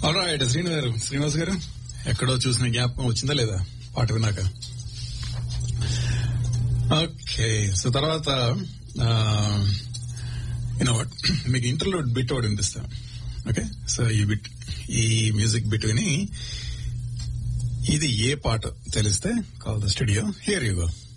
Alright Srinivas గారు ఎక్కడో చూసిన జ్ఞాపకం వచ్చిందా లేదా పాట విన్నాక? ఓకే, సో తర్వాత మీకు ఇంటర్లో బిట్ ఒకటి వినిపిస్తా. ఓకే, సో ఈ మ్యూజిక్ బిట్ విని ఇది ఏ పాట తెలిస్తే call the studio. Here you go.